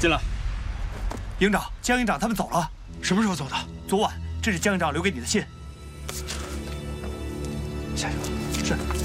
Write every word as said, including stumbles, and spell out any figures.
进来。 营长，江营长他们走了。 什么时候走的？ 昨晚。这是江营长留给你的信。 下去吧。 是。